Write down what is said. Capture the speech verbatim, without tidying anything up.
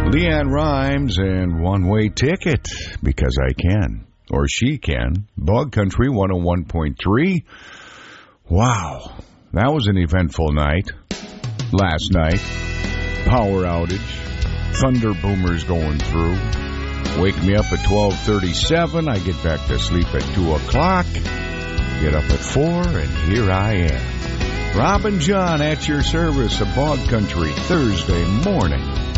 Leanne Rhymes and One Way Ticket, because I can, or she can. Bug Country one oh one point three. Wow, that was an eventful night. Last night, power outage, thunder boomers going through. Wake me up at twelve thirty-seven. I get back to sleep at two o'clock. Get up at four, and here I am. Rob and John at your service, a Bog Country Thursday morning.